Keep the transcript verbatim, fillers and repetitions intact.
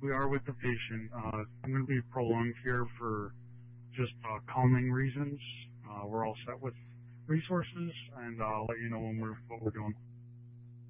We are with the patient. Uh, I'm going to be prolonged here for just uh, calming reasons. Uh, we're all set with resources, and I'll let you know when we're what we're doing.